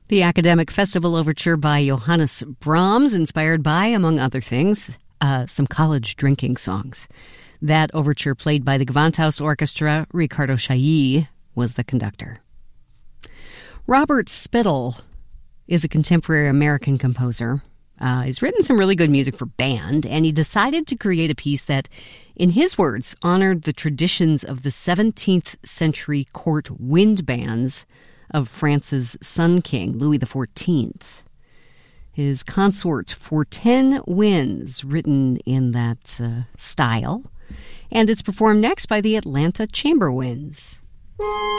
The Academic Festival Overture by Johannes Brahms, inspired by, among other things, some college drinking songs. That overture, played by the Gewandhaus Orchestra, Ricardo Chailly was the conductor. Robert Spittle is a contemporary American composer. He's written some really good music for band, and he decided to create a piece that, in his words, honored the traditions of the 17th century court wind bands of France's Sun King, Louis XIV. His Consort for 10 Winds, written in that style, and it's performed next by the Atlanta Chamber Winds.